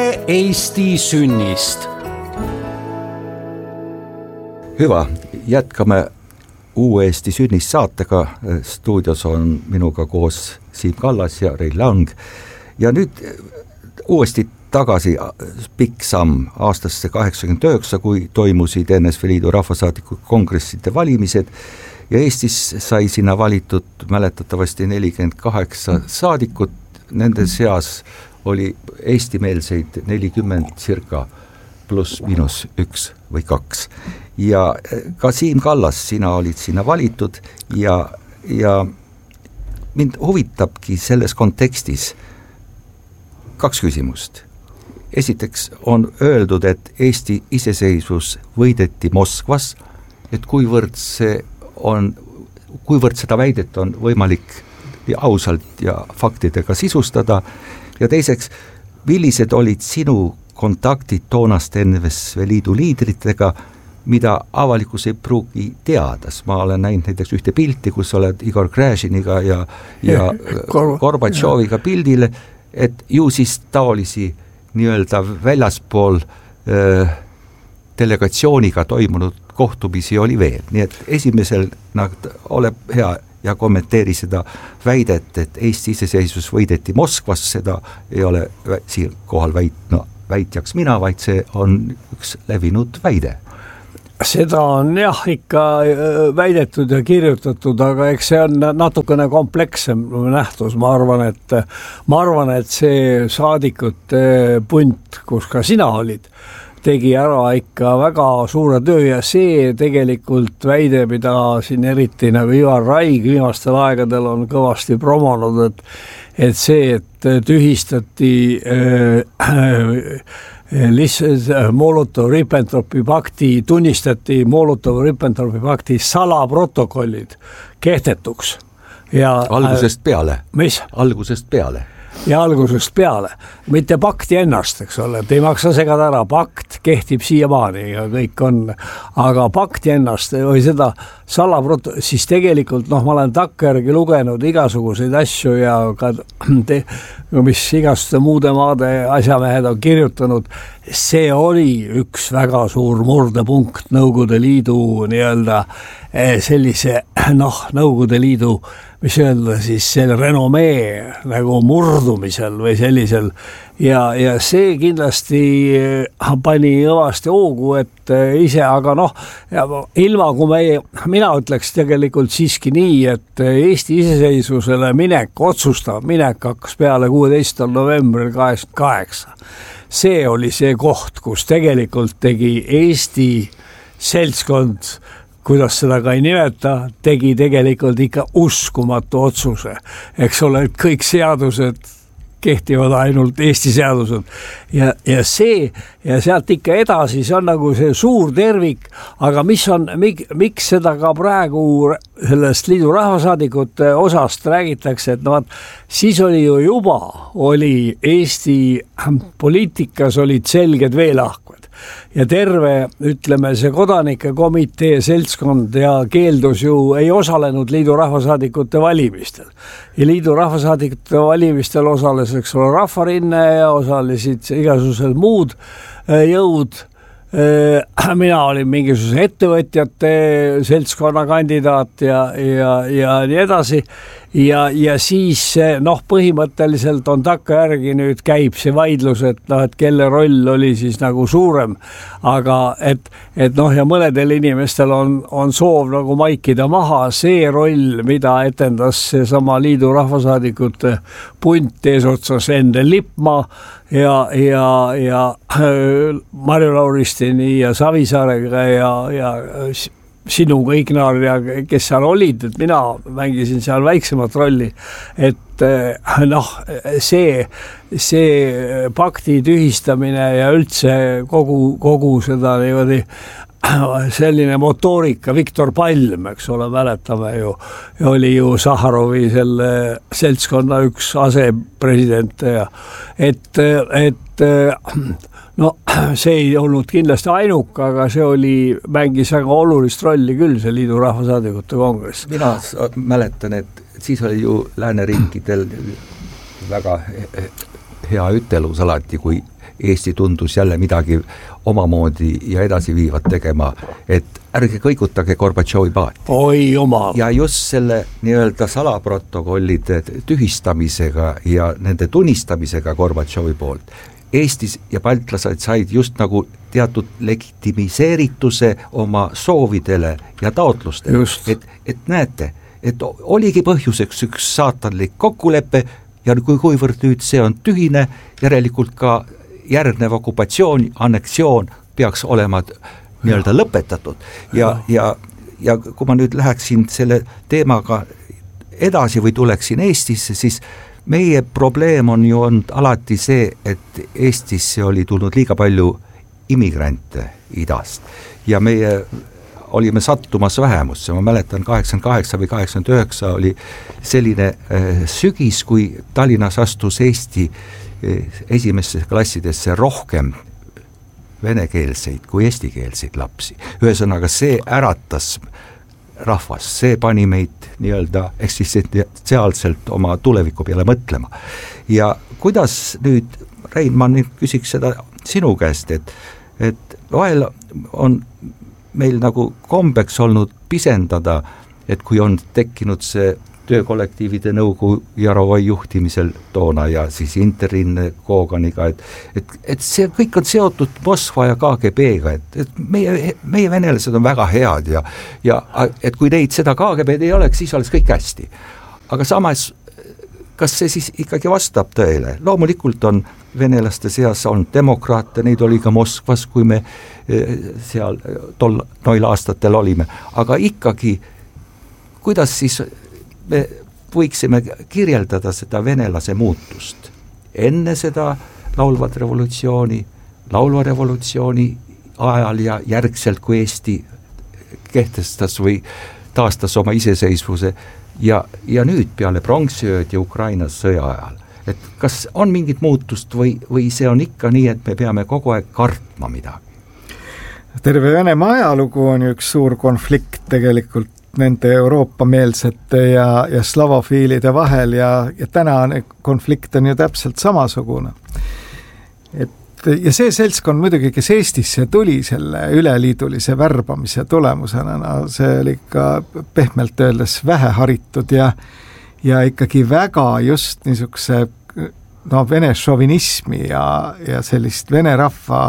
uue Eesti sünnist. Hyvä, jätkame Uue Eesti sünnist saatega. Stuudios on minuga koos Siim Kallas ja Rein Lang. Ja nüüd uuesti tagasi pikk samm aastasse 89, kui toimusid NSV Liidu rahvasaadiku kongresside valimised ja Eestis sai sinna valitud mäletatavasti 48 saadikut. Nende seas oli eestimeelseid 40 circa pluss miinus 1 või 2. Ja ka Siim Kallas, sina olid sinna valitud ja mind huvitabki selles kontekstis 2 küsimust. Esiteks on öeldud, et Eesti iseseisvus võideti Moskvas, et kuivõrd seda väidet on võimalik ausalt ja faktidega sisustada, ja teiseks, millised olid sinu kontaktid toonaste NSV Liidu liidritega, mida avalikkus ei pruugi teadas. Ma olen näinud näiteks ühte pilti, kus oled Igor Gräžiniga ja Gorbatšoviga pildile, et ju siis taolisi nii-öelda väljaspool delegatsiooniga toimunud kohtumisi oli veel. Nii et esimesel ole hea ja kommenteeri seda väidet, et Eesti iseseisvus võideti Moskvas, seda ei ole siin kohal väitjaks mina, vaid see on üks levinud väide. Seda on jah ikka väidetud ja kirjutatud, aga eks see on natukene komplekssem nähtus. Ma arvan, et see saadikute punt, kus ka sina olid, tegi ära ikka väga suure töö ja see tegelikult väide, mida siin eriti nagu Ivar Raig viimastel aegadel on kõvasti promonud, et see, et tühistati Molotov-Ribbentropi pakti, tunnistati Molotov-Ribbentropi pakti salaprotokollid kehtetuks. Ja, algusest peale. Mis? Algusest peale. Ja algusest peale. Mitte pakti ennast, eks ole, et ei maksa segada ära. Pakt kehtib siiamaani ja kõik on, aga pakti ennast või seda siis tegelikult, ma olen takkajärgi lugenud igasuguseid asju ja ka mis igasuguste muude maade asjamehed on kirjutanud, see oli üks väga suur murdepunkt Nõukogude Liidu nii-öelda sellise, Nõukogude Liidu, mis öelda siis selle renomee nagu murdumisel või sellisel ja see kindlasti pani õvasti hoogu, et ise, aga ilma kui mina ütleks tegelikult siiski nii, et Eesti iseseisvusele otsustav minek hakkas peale 16. novembril 88. See oli see koht, kus tegelikult tegi Eesti seltskond, kuidas seda ka ei nimeta, tegi tegelikult ikka uskumatu otsuse. Eks ole, et kõik seadused kehtivad ainult Eesti seadused ja sealt ikka edasi, see on nagu see suur tervik, aga miks seda ka praegu sellest liidu rahvasaadikute osast räägitakse, et siis oli ju juba Eesti poliitikas olid selged veelahkmed ja terve, ütleme, see kodanike komitee seltskond ja keeldus ju ei osalenud liidu rahvasaadikute valimistel. Ja liidu rahvasaadikute valimistel osales, eks ole, Rahvarinne ja osalesid igasugused muud jõud. Mina olin mingisuguse ettevõtjate seltskonna kandidaat ja nii edasi ja siis põhimõtteliselt on takkajärgi nüüd käib see vaidlus, et kelle roll oli siis nagu suurem, aga et ja mõnedel inimestel on soov nagu maikida maha see roll, mida etendas see sama liidu rahvasaadikute punt eesotsas Endel Lippmaa ja Marju Lauristini ja Savisaarega ja sinuga Ignar ja kes seal olid, et mina mängisin seal väiksemat rolli, et see pakti tühistamine ja üldse kogu seda niimoodi selline motoorika, Viktor Palm, eks ole, mäletame ju, oli ju Sahharovi selle seltskonna üks asepresident ja see ei olnud kindlasti ainuk, aga see mängis väga olulist rolli küll, see liidu rahvasaadikute kongress. Mina mäletan, et siis oli ju lääneriikidel väga hea ütelus alati, kui Eesti tundus jälle midagi omamoodi ja edasi viivat tegema, et ärge kõigutage Gorbatšovi paati. Oi jumal. Ja just selle nii-öelda salaprotokollide tühistamisega ja nende tunnistamisega Gorbatšovi poolt Eestis ja baltlased said just nagu teatud legitimiseerituse oma soovidele ja taotlustele, et näete, et oligi põhjuseks üks saatanlik kokkulepe ja kuivõrd nüüd see on tühine, järelikult ka järgnev okupatsioon, anneksioon peaks olema nii-öelda lõpetatud ja kui ma nüüd läheksin selle teemaga edasi või tuleksin Eestisse, siis meie probleem on ju olnud alati see, et Eestisse oli tulnud liiga palju immigrante idast ja meie olime sattumas vähemusse, ma mäletan 88 või 89 oli selline sügis, kui Tallinnas astus Eesti esimesse klassidesse rohkem venekeelseid kui eestikeelseid lapsi. Ühesõnaga see äratas rahvas, see pani meid nii-öelda eksistentsiaalselt oma tuleviku peale mõtlema. Ja kuidas nüüd, Rein, ma nüüd küsiks seda sinu käest, et vahel on meil nagu kombeks olnud pisendada, et kui on tekkinud see töökollektiivide nõukogu Jarovoi juhtimisel toona ja siis Interin Koganiga, et see kõik on seotud Moskva ja KGB-ga, et meie venelased on väga head ja et kui neid seda KGB-d ei oleks, siis oleks kõik hästi. Aga samas, kas see siis ikkagi vastab tõele? Loomulikult on venelaste seas on demokraate, neid oli ka Moskvas, kui me seal noil aastatel olime, aga ikkagi, kuidas siis me võiksime kirjeldada seda venelase muutust enne seda laulva revolutsiooni ajal ja järgselt, kui Eesti kehtestas või taastas oma iseseisvuse ja nüüd peale pronksiööd ja Ukraina sõja ajal. Et kas on mingit muutust või see on ikka nii, et me peame kogu aeg kartma midagi? Terve Venemaa ajalugu on ju üks suur konflikt tegelikult nende Euroopa-meelsete ja slavofiilide vahel ja tänane konflikt on ju täpselt samasugune. Ja see seltskond muidugi, kes Eestisse tuli selle üleliidulise värbamise tulemusena, see oli ikka pehmelt öeldes väheharitud ja ikkagi väga just niisuguse vene šovinismi ja sellist vene rahva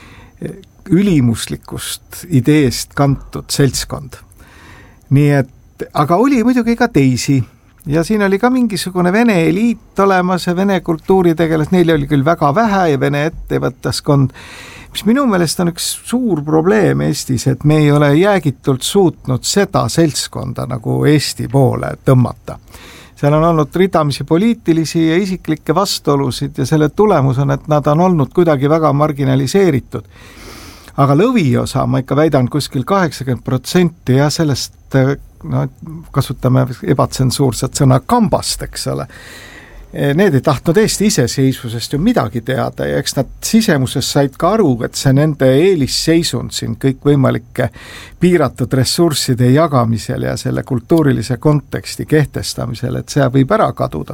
ülimuslikust ideest kantud seltskond. Nii et, aga oli muidugi ka teisi ja siin oli ka mingisugune vene eliit olemas ja vene kultuuritegelas, neil oli küll väga vähe ja vene ettevõttaskond, mis minu meelest on üks suur probleem Eestis, et me ei ole jäägitult suutnud seda seltskonda nagu Eesti poole tõmmata. Seal on olnud ridamisi poliitilisi ja isiklikke vastuolusid ja selle tulemus on, et nad on olnud kuidagi väga marginaliseeritud. Aga lõviosa, ma ikka väidan kuskil 80% ja sellest, kasutame ebatsensuurset sõna kambast, eks ole. Need ei tahtnud Eesti iseseisvusest ju midagi teada ja eks nad sisemuses said ka aru, et see nende eelisseisund siin kõik võimalike piiratud ressursside jagamisel ja selle kultuurilise konteksti kehtestamisel, et see võib ära kaduda.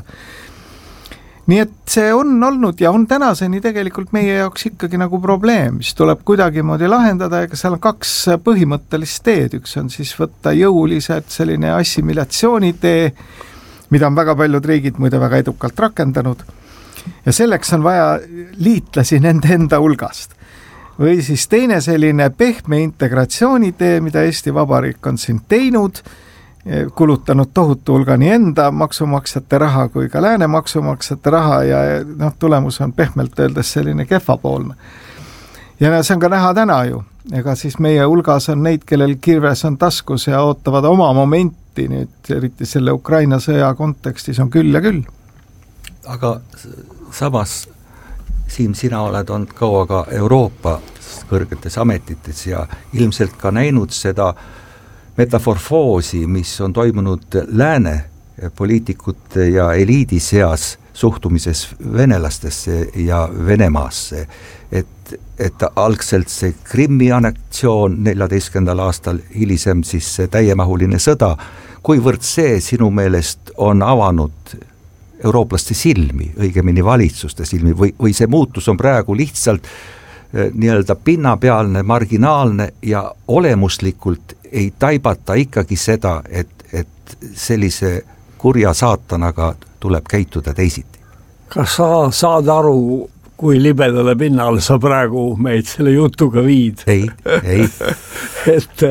Nii et see on olnud ja on tänaseni tegelikult meie jaoks ikkagi nagu probleem, mis tuleb kuidagi moodi lahendada, ega seal on kaks põhimõttelist teed, üks on siis võtta jõuliselt selline assimilatsioonitee, mida on väga paljud riigid muide väga edukalt rakendanud ja selleks on vaja liitlasi nende enda hulgast. Või siis teine selline pehme integratsioonitee, mida Eesti Vabariik on siin teinud, kulutanud tohutu hulga nii enda maksumaksjate raha kui ka lääne maksumaksjate raha ja tulemus on pehmelt öeldes selline kehvapoolne. Ja see on ka näha täna ju, ega siis meie hulgas on neid, kellel kirves on taskus ja ootavad oma momenti nüüd, eriti selle Ukraina sõja kontekstis on küll ja küll. Aga samas, Siim, sina oled olnud kaua ka Euroopa kõrgetes ametites ja ilmselt ka näinud seda metaforfoosi, mis on toimunud lääne poliitikute ja eliidi seas suhtumises venelastesse ja Venemaasse, et algselt see Krimmi anneksioon 14. aastal, hilisem siis see täiemahuline sõda, kuivõrd see sinu meelest on avanud eurooplaste silmi, õigemini valitsuste silmi või see muutus on praegu lihtsalt nii-öelda pinnapealne, marginaalne ja olemuslikult ei taibata ikkagi seda, et sellise kurja saatanaga tuleb käituda teisiti. Kas sa saad aru, kui libedale pinnale sa praegu meid selle jutuga viid? Ei. et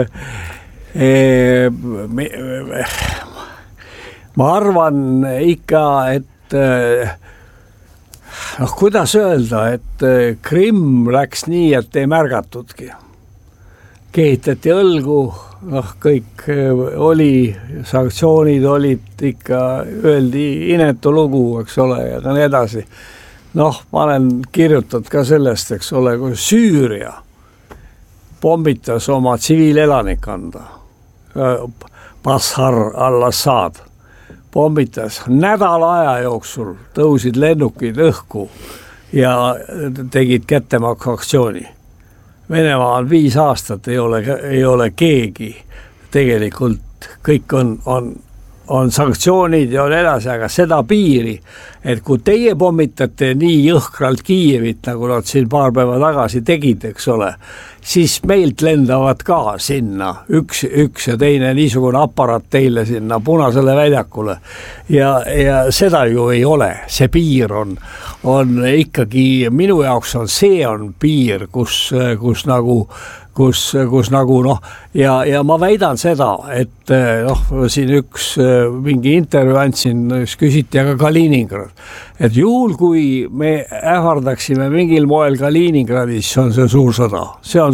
ma arvan ikka, et kuidas öelda, et Krimm läks nii, et ei märgatudki. Kehitati õlgu, kõik oli, sanktsioonid olid ikka, öeldi inetu lugu, eks ole, ja nii edasi. Ma olen kirjutanud ka sellest, eks ole, kui Süüria pommitas oma tsiviilelanikkonda, Bashar al-Assad pommitas nädala aja jooksul, tõusid lennukid õhku ja tegid kättemaksuaktsiooni. Venemaa on 5 aastat, ei ole keegi, tegelikult kõik on sanktsioonid ja on edasi, aga seda piiri, et kui teie pommitate nii jõhkralt Kiievit, nagu nad siin paar päeva tagasi tegid, eks ole, siis meilt lendavad ka sinna üks ja teine niisugune aparaat teile sinna Punasele väljakule ja seda ju ei ole, see piir on ikkagi, minu jaoks on piir, kus nagu ja ma väidan seda, et siin üks mingi intervjuu andsin, küsiti aga Kaliningrad, et juhul kui me ähvardaksime mingil moel Kaliningradis, see on suur sõda,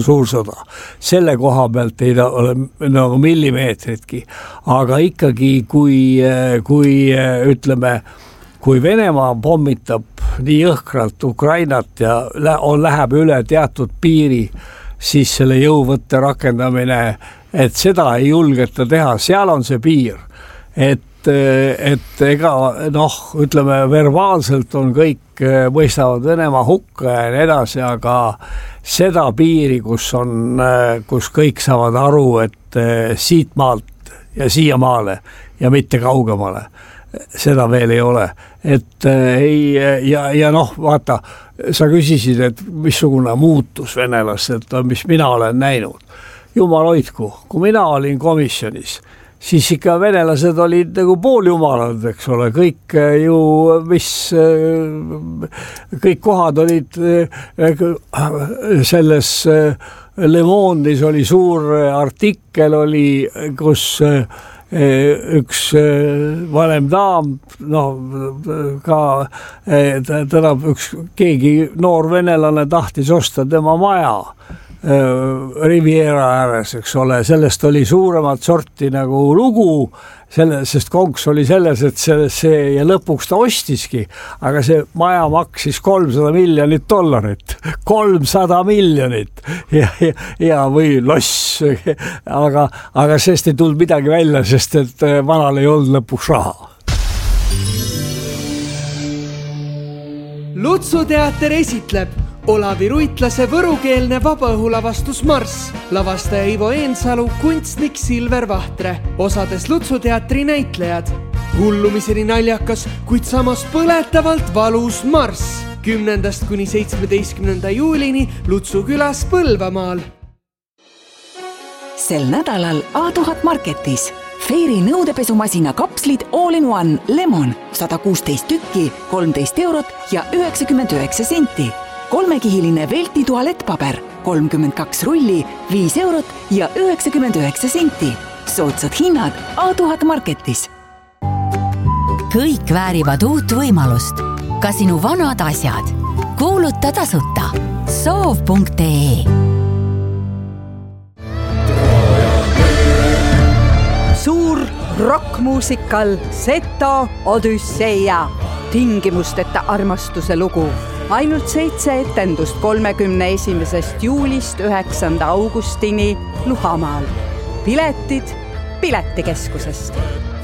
selle koha pealt ei ole nagu millimeetritki, aga ikkagi kui ütleme, kui Venemaa pommitab nii jõhkralt Ukrainat ja läheb üle teatud piiri, siis selle jõuvõtte rakendamine, et seda ei julgeta teha, seal on see piir, et ega ütleme, verbaalselt on kõik, mõistavad Venemaa hukka ja nii edasi, aga seda piiri, kus kõik saavad aru, et siit maalt ja siia maale ja mitte kaugemale, seda veel ei ole, et ja vaata, sa küsisid, et missugune muutus venelased on, mis mina olen näinud. Jumal hoidku, kui mina olin komisjonis, siis ikka venelased olid nagu pooljumalad, eks ole, kõik ju, kõik kohad olid selles Le Monde'is oli suur artikkel oli, kus üks vanem daam, ka keegi noor venelane tahtis osta tema maja Riviera ääres, eks ole, sellest oli suuremat sorti nagu lugu, sest konks oli selles, et see ja lõpuks ta ostiski, aga see maja maksis $300 miljonit, 300 miljonit ja või loss, aga sest ei tulnud midagi välja, sest et vanal ei olnud lõpuks raha. Lutsuteater esitleb Olavi Ruitlase võrukeelne vabaõhulavastus Marss, lavastaja Ivo Eensalu, kunstnik Silver Vahtre, osades Lutsuteatri näitlejad. Hullumiseni naljakas, kuid samas põletavalt valus Marss 10. kuni 17. juulini Lutsu külas Põlvamaal. Sel nädalal A1000 Marketis Fairy nõudepesumasina kapslid All-in-One Lemon 116 tükki, 13 eurot ja 99 senti. 3-kihiline Velti tualettpaber, 32 rulli, 5 eurot ja 99 senti. Soodsad hinnad A1000 Marketis. Kõik väärivad uut võimalust. Ka sinu vanad asjad. Kuuluta tasuta. Soov.ee. Suur rockmuusikal Seto Odüsseia. Tingimusteta armastuse lugu. Ainult 7 etendust 31. juulist 9. augustini Luhamaal. Piletid Piletikeskusest.